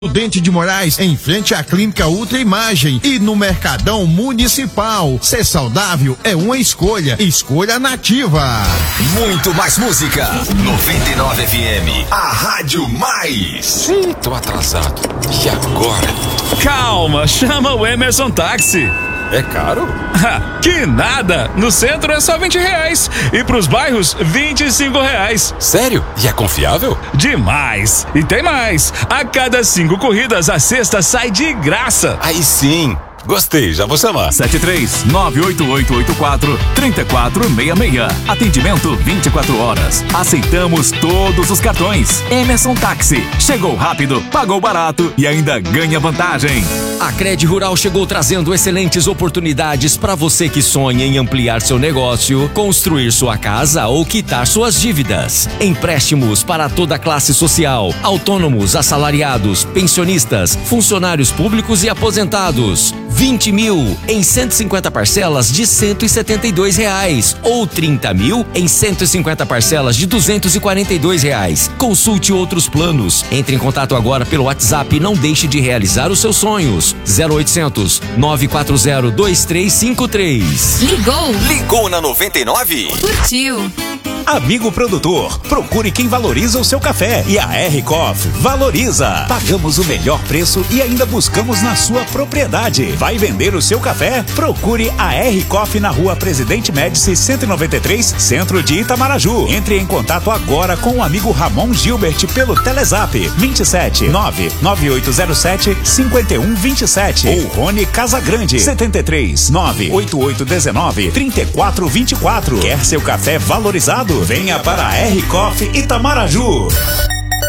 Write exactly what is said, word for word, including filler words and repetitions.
Prudente de Moraes, em frente à Clínica Ultra Imagem e no Mercadão Municipal. Ser saudável é uma escolha. Escolha Nativa. Muito mais música. noventa e nove F M, a Rádio Mais. Ih, tô atrasado. E agora? Calma, chama o Emerson Táxi. É caro? Que nada! No centro é só vinte reais e pros bairros vinte e cinco reais. Sério? E é confiável? Demais! E tem mais! A cada cinco corridas a sexta sai de graça. Aí sim! Gostei, já vou chamar. sete três nove oito oito oito quatro três quatro seis seis. Atendimento vinte e quatro horas. Aceitamos todos os cartões. Emerson Táxi. Chegou rápido, pagou barato e ainda ganha vantagem. A Cred Rural chegou trazendo excelentes oportunidades para você que sonha em ampliar seu negócio, construir sua casa ou quitar suas dívidas. Empréstimos para toda a classe social, autônomos, assalariados, pensionistas, funcionários públicos e aposentados. vinte mil em cento e cinquenta parcelas de cento e setenta e dois reais ou trinta mil em cento e cinquenta parcelas de duzentos e quarenta e dois reais. Consulte outros planos. Entre em contato agora pelo WhatsApp e não deixe de realizar os seus sonhos. zero oitocentos nove quatro zero dois três cinco três. Ligou! Ligou na noventa e nove? Curtiu! Amigo produtor, procure quem valoriza o seu café e a R Coffee valoriza. Pagamos o melhor preço e ainda buscamos na sua propriedade. Vai vender o seu café? Procure a R Coffee na Rua Presidente Médici cento e noventa e três, centro de Itamaraju. Entre em contato agora com o amigo Ramon Gilbert pelo Telezap vinte e sete nove nove oito zero sete cinco um dois sete ou Rony Casagrande setenta e três nove oito oito um nove três quatro dois quatro. Quer seu café valorizado? Venha para a R Coffee Itamaraju.